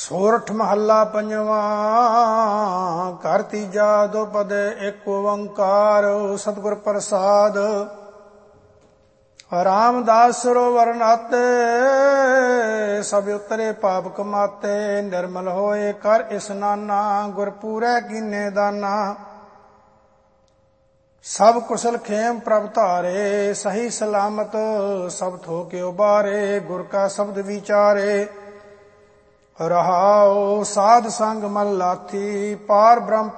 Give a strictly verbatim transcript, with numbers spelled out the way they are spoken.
ਸੋਰਠ ਮਹੱਲਾ ਪੰਜਵਾਂ। ਘਰ ਤੀਜਾ ਦੁਪਦ ਏਕ ਓੰਕਾਰ ਸਤਿਗੁਰ ਪ੍ਰਸਾਦ। ਰਾਮਦਾਸ ਸਰੋਵਰ ਨਾਤੇ ਸਭ ਉਤਰੇ ਪਾਪ ਕਮਾਤੇ। ਨਿਰਮਲ ਹੋਏ ਕਰ ਇਸਨਾਨਾ ਗੁਰ ਪੂਰੈ ਕੀਨੇ ਦਾਨਾ। ਸਭ ਕੁਸਲ ਖੇਮ ਪ੍ਰਭ ਧਾਰੇ ਸਹੀ ਸਲਾਮਤ ਸਭ ਥੋਕੇ ਉਬਾਰੇ। ਗੁਰ ਕਾ ਸ਼ਬਦ ਵਿਚਾਰੇ ਰਹਾਉ ਸਾਧ ਸੰਗ ਮਨ ਲਾਥੀ ਪਾਰ ਬ੍ਰਹਮ